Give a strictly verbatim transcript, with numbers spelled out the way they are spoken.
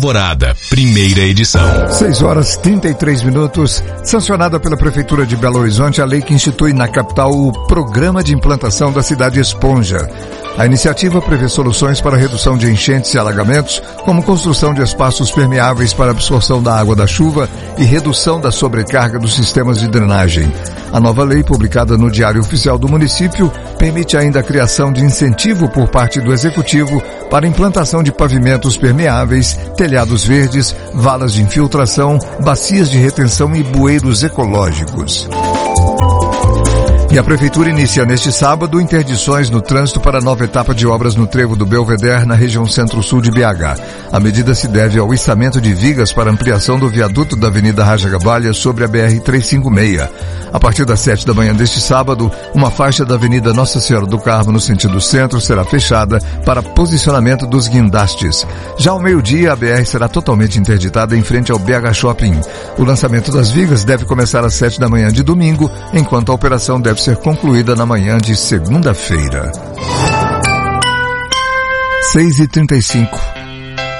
Alvorada, primeira edição. seis horas e trinta e três minutos. Sancionada pela Prefeitura de Belo Horizonte a lei que institui na capital o Programa de Implantação da Cidade Esponja. A iniciativa prevê soluções para a redução de enchentes e alagamentos, como construção de espaços permeáveis para absorção da água da chuva e redução da sobrecarga dos sistemas de drenagem. A nova lei, publicada no Diário Oficial do município, permite ainda a criação de incentivo por parte do Executivo para a implantação de pavimentos permeáveis, telhados verdes, valas de infiltração, bacias de retenção e bueiros ecológicos. E a Prefeitura inicia neste sábado interdições no trânsito para a nova etapa de obras no trevo do Belvedere, na região centro-sul de B H. A medida se deve ao içamento de vigas para ampliação do viaduto da Avenida Raja Gabalha sobre a B R trezentos e cinquenta e seis. A partir das sete da manhã deste sábado, uma faixa da Avenida Nossa Senhora do Carmo, no sentido centro, será fechada para posicionamento dos guindastes. Já ao meio-dia, a B R será totalmente interditada em frente ao B H Shopping. O lançamento das vigas deve começar às sete da manhã de domingo, enquanto a operação deve ser concluída na manhã de segunda-feira. seis e trinta e cinco.